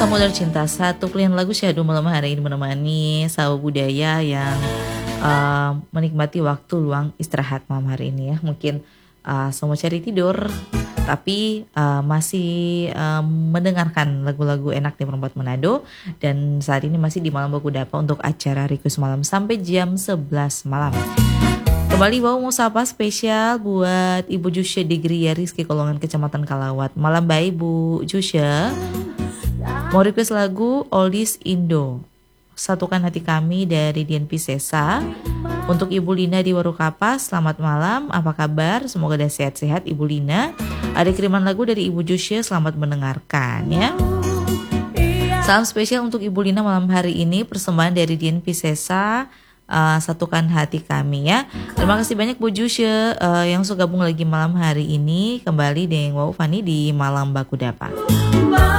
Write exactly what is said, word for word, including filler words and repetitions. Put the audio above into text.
Kamu tercinta, satu pilihan lagu syahdu malam hari ini menemani sahabat budaya yang uh, menikmati waktu luang istirahat malam hari ini ya. Mungkin uh, semua cari tidur, tapi uh, masih uh, mendengarkan lagu-lagu enak di Perempat Manado. Dan saat ini masih di Malam Baku Dapa untuk acara Request Malam sampai jam sebelas malam. Kembali bawa mau sapa spesial buat Ibu Jusya di Gria Rizky Kolongan Kecamatan Kalawat. Malam baik Bu Jusya. Mau request lagu Oldies Indo, Satukan Hati Kami dari Dian Piscesa. Untuk Ibu Lina di Warukapas, selamat malam, apa kabar? Semoga dah sehat-sehat Ibu Lina. Ada kiriman lagu dari Ibu Jusya, selamat mendengarkan ya. Salam spesial untuk Ibu Lina malam hari ini, persembahan dari Dian Piscesa, uh, Satukan Hati Kami ya. Terima kasih banyak Bu Jusya uh, yang sudah gabung lagi malam hari ini. Kembali dengan Wow Fani di Malam Baku Dapa.